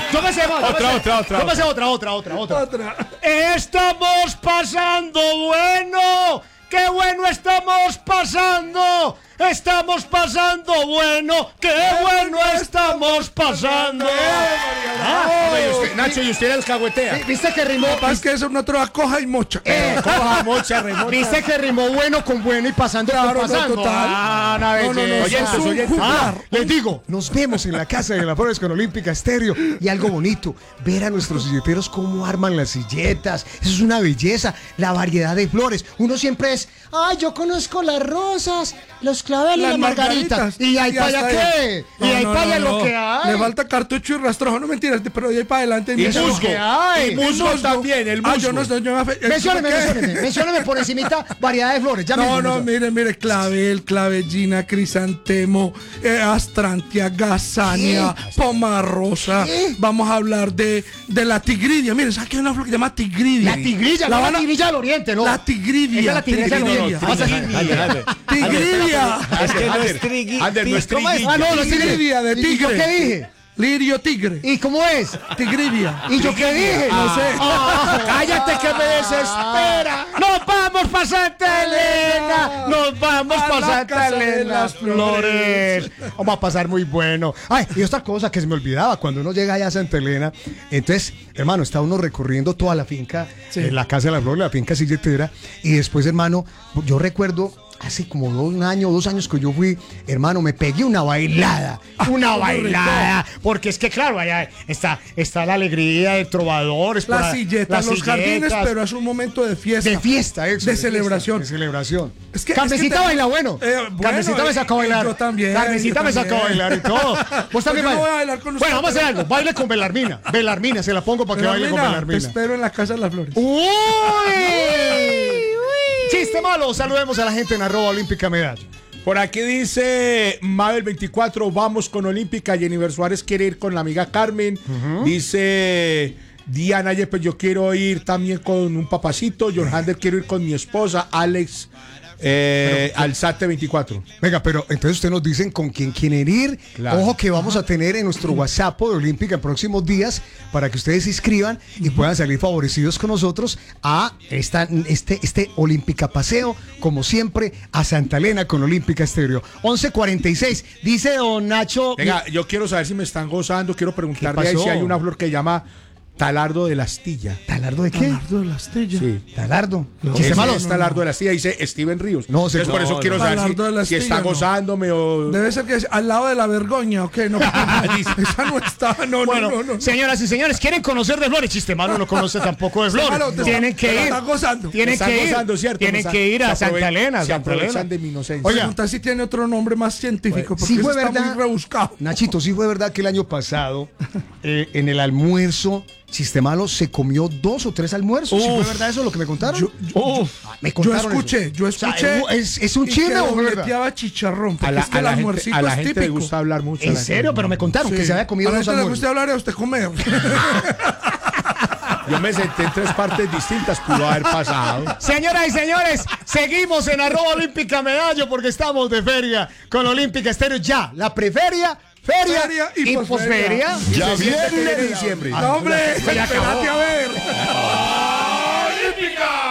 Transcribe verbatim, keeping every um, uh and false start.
Yo me sé más. Otra, otra, otra. Yo me sé otra, otra, otra, otra. Otra. Estamos pasando bueno. ¡Qué bueno estamos pasando! ¡Estamos pasando bueno! ¡Qué bueno estamos pasando! Ah, y usted, Nacho, y usted alcahuetea. ¿Viste que rimó? Es que eso es una trova coja y mocha. Eh, Coja, mocha, remota. ¿Viste que rimó bueno con bueno y pasando con Claro, no, pasando? total. Ah, una No, no, no, belleza. eso es un oyentes. Ah, juglar. les digo, nos vemos en la Casa de las Flores con Olímpica Estéreo. Y algo bonito, ver a nuestros silleteros cómo arman las silletas. Eso es una belleza, la variedad de flores. Uno siempre es, ay, yo conozco las rosas, los claveles y Las las margaritas. margaritas. ¿Y ahí Y para allá hasta ahí. qué? No, ¿Y ahí no, para allá no, lo no. que hay? Le falta cartucho y rastrojo, no mentiras, pero de ahí para adelante. Y mira, musgo. que hay. Y musgo también, el musgo. Ah, yo no estoy, yo me afe- Mencióneme, ¿qué? mencióneme, mencióneme por encimita variedad de flores. Ya No, mismo, no, mencióneme. mire, mire, clavel, clavellina, crisantemo, eh, astrantia, gasania, pomarrosa. ¿Qué? Vamos a hablar de, de la tigridia. Mire, ¿sabes que hay una flor que se llama tigridia? La tigrilla, La no van la a- tigrilla del oriente, ¿no? La tigridia. Esa es la tigrilla del tigridia. oriente. Vas a decir- Ander, Tigridia. Es que no Ander, es trigui. Ander, no es ¿Cómo es? triguilla. Ah, no, no es tigre. Tigridia de ¿Y yo tigre. qué dije? Lirio tigre. ¿Y cómo es? Tigridia. ¿Y yo qué dije? No sé. Ah, Cállate que me desespera. ¡Nos vamos para Santa Elena! ¡Nos vamos A para la Santa Casa de Elena! las Flores. Vamos a pasar muy bueno. Ay, y otra cosa que se me olvidaba, cuando uno llega allá a Santa Elena, entonces, hermano, está uno recorriendo toda la finca, Sí. eh, la Casa de las Flores, la finca silletera, y después, hermano, yo recuerdo hace como un año, dos años que yo fui, hermano, me pegué una bailada, una qué bailada, porque es que claro, allá está, está la alegría del trovador, es La para- silleta, las los jardines, silletas, pero es un momento de fiesta. de fiesta, eso, De fiesta, celebración. de celebración. Es que- Carmencita es que te- baila bueno. Eh, bueno, Carmencita me eh, sacó a bailar. yo también, Carmencita yo me sacó a también. bailar y todo. Vos también Yo no bailas. voy a bailar con usted, Bueno, vamos a hacer pero- algo. Baile con Belarmina. Belarmina, se la pongo para que baile con Belarmina, te Belarmina. espero en la Casa de las Flores. ¡Uy! Chiste malo. Saludemos a la gente en arroba olímpica medalla. Por aquí dice Mabel veinticuatro, vamos con Olímpica. Jennifer Suárez quiere ir con la amiga Carmen. Dice Diana Yepes, yo quiero ir también con un papacito. John Hander, quiero ir con mi esposa. Alex eh, Alzate veinticuatro. Venga, pero entonces ustedes nos dicen con quién quieren ir. Claro. Ojo que vamos a tener en nuestro WhatsApp de Olímpica en próximos días para que ustedes se inscriban y puedan salir favorecidos con nosotros a esta, este, este Olímpica Paseo, como siempre, a Santa Elena con Olímpica Estéreo. once cuarenta y seis. Dice don Nacho. Venga, yo quiero saber si me están gozando. Quiero preguntarle ¿Qué ahí pasó? si hay una flor que llama talardo de la astilla. ¿Talardo de qué? Talardo de la Astilla. Sí. Talardo. No. Chiste Ese malo. es talardo de la astilla, dice Steven Ríos. No, se- Entonces, por no, eso no. quiero saber Talardo de la si, si astilla, está no. gozándome o... Debe ser que es al lado de la vergoña, ¿ok? No, esa no está. No, Bueno, no, no, no. señoras y señores, ¿quieren conocer de flores? Chiste malo no conoce tampoco de flores. malo, te Tienen está- te que la ir. está gozando. Tienen Están que ir. gozando, ¿cierto? Tienen Se- que ir a se aprove- Santa Elena. Se Santa aprovechan Elena. de mi inocencia. Oiga. Preguntar si tiene otro nombre más científico, porque Sí ese fue está verdad, muy rebuscado. Nachito, sí fue verdad que el año pasado eh, en el almuerzo Chiste malo se comió dos o tres almuerzos. ¿Sí fue verdad eso lo que me contaron? Yo, yo- Ah, me yo contaron escuché, eso. yo O sea, escuché. ¿es, es un y chisme que o fue verdad? dobleteaba chicharrón, porque a la, es que a el la gente, almuercito a la es gente le típico. gusta hablar mucho. a ¿En la gente. serio? Pero me contaron Sí. que se había comido a la dos gente le almuerzos. gusta hablar y a usted comer. Yo me senté en tres partes distintas, pudo haber pasado. Señoras y señores, seguimos en arroba olímpica medallo porque estamos de feria con Olímpica Estéreo. Ya, la preferia, feria, Feria y y posferia. posferia. Ya viene No, hombre, ya acabó. espérate a ver. Olímpica.